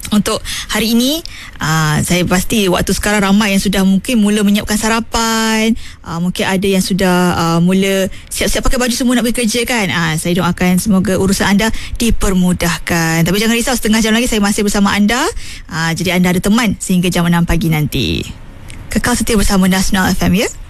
Untuk hari ini, saya pasti waktu sekarang ramai yang sudah mungkin mula menyiapkan sarapan, mungkin ada yang sudah mula siap-siap pakai baju semua nak pergi kerja kan. Saya doakan semoga urusan anda dipermudahkan. Tapi jangan risau, setengah jam lagi saya masih bersama anda. Jadi anda ada teman sehingga jam 6 pagi nanti. Kekal setia bersama Nasional FM, ya.